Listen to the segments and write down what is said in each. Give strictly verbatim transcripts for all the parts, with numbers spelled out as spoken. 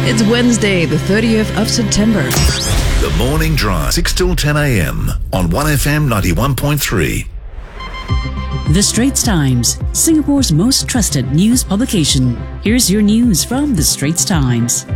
It's Wednesday, the thirtieth of September. The Morning Drive, six till ten a.m. on one F M ninety-one point three. The Straits Times, Singapore's most trusted news publication. Here's your news from The Straits Times.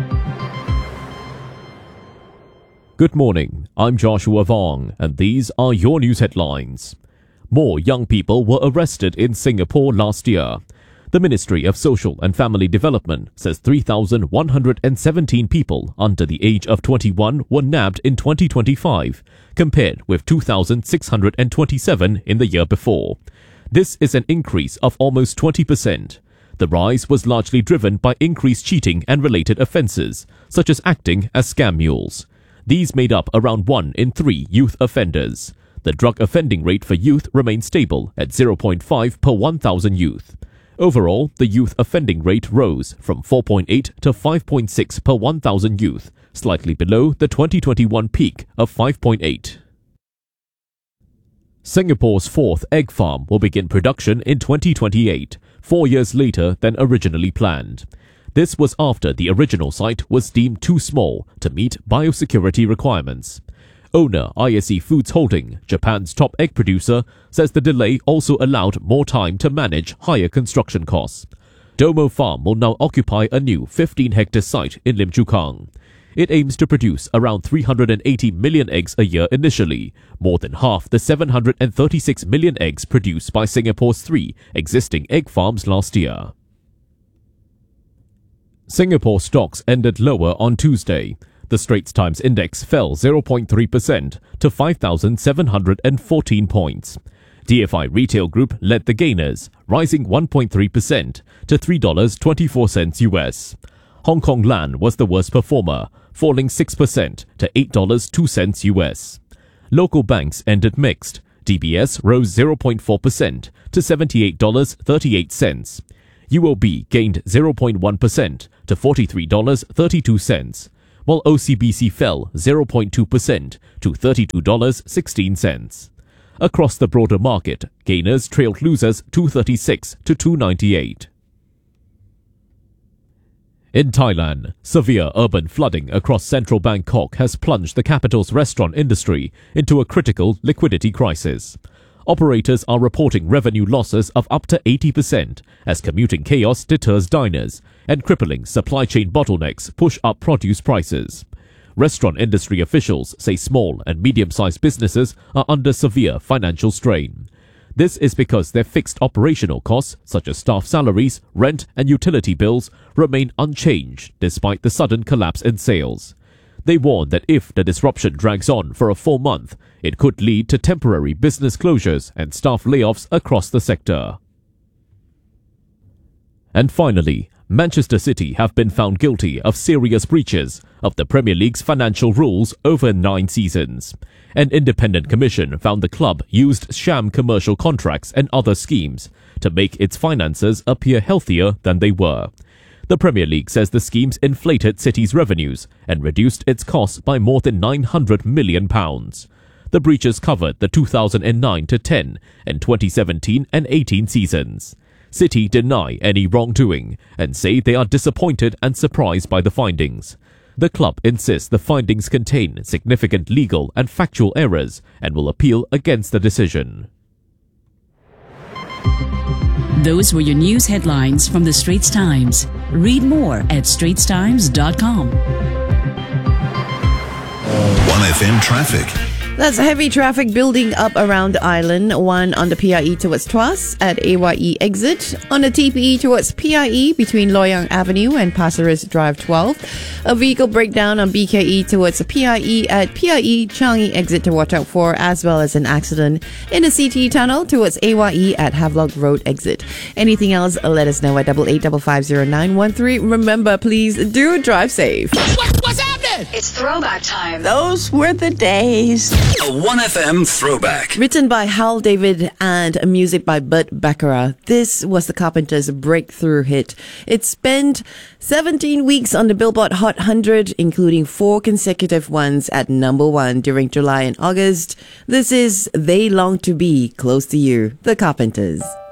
Good morning, I'm Joshua Vong, and these are your news headlines. More young people were arrested in Singapore last year. The Ministry of Social and Family Development says three thousand one hundred seventeen people under the age of twenty-one were nabbed in twenty twenty-five, compared with two thousand six hundred twenty-seven in the year before. This is an increase of almost twenty percent. The rise was largely driven by increased cheating and related offences, such as acting as scam mules. These made up around one in three youth offenders. The drug offending rate for youth remains stable at zero point five per one thousand youth. Overall, the youth offending rate rose from four point eight to five point six per one thousand youth, slightly below the twenty twenty-one peak of five point eight. Singapore's fourth egg farm will begin production in twenty twenty-eight, four years later than originally planned. This was after the original site was deemed too small to meet biosecurity requirements. Owner I S E Foods Holding, Japan's top egg producer, says the delay also allowed more time to manage higher construction costs. Domo Farm will now occupy a new fifteen hectare site in Lim Chu Kang. It aims to produce around three hundred eighty million eggs a year initially, more than half the seven hundred thirty-six million eggs produced by Singapore's three existing egg farms last year. Singapore stocks ended lower on Tuesday. The Straits Times Index fell zero point three percent to five thousand seven hundred fourteen points. D F I Retail Group led the gainers, rising one point three percent to three dollars and twenty-four cents U S. Hong Kong Land was the worst performer, falling six percent to eight dollars and two cents U S. Local banks ended mixed. D B S rose zero point four percent to seventy-eight dollars and thirty-eight cents. U O B gained zero point one percent to forty-three dollars and thirty-two cents. While O C B C fell zero point two percent to thirty-two dollars and sixteen cents. Across the broader market, gainers trailed losers two thirty-six to two ninety-eight. In Thailand, severe urban flooding across central Bangkok has plunged the capital's restaurant industry into a critical liquidity crisis. Operators are reporting revenue losses of up to eighty percent as commuting chaos deters diners and crippling supply chain bottlenecks push up produce prices. Restaurant industry officials say small and medium-sized businesses are under severe financial strain. This is because their fixed operational costs, such as staff salaries, rent and utility bills, remain unchanged despite the sudden collapse in sales. They warn that if the disruption drags on for a full month, it could lead to temporary business closures and staff layoffs across the sector. And finally, Manchester City have been found guilty of serious breaches of the Premier League's financial rules over nine seasons. An independent commission found the club used sham commercial contracts and other schemes to make its finances appear healthier than they were. The Premier League says the schemes inflated City's revenues and reduced its costs by more than nine hundred million pounds. The breaches covered the two thousand nine to ten and twenty seventeen and eighteen seasons. City deny any wrongdoing and say they are disappointed and surprised by the findings. The club insists the findings contain significant legal and factual errors and will appeal against the decision. Those were your news headlines from The Straits Times. Read more at straits times dot com. one F M traffic. That's heavy traffic building up around the island. One on the P I E towards Tuas at A Y E exit. On the T P E towards P I E between Loyang Avenue and Pasir Ris Drive twelve. A vehicle breakdown on B K E towards the P I E at P I E Changi exit to watch out for, as well as an accident in the C T tunnel towards A Y E at Havelock Road exit. Anything else, let us know at double eight double five zero nine one three. Remember, please do drive safe. What, what's happening? It's throwback time. Those were the days. A one F M throwback. Written by Hal David and music by Burt Bacharach, this was the Carpenters' breakthrough hit. It spent seventeen weeks on the Billboard Hot one hundred, including four consecutive ones at number one during July and August. This is They Long to Be Close to You, the Carpenters.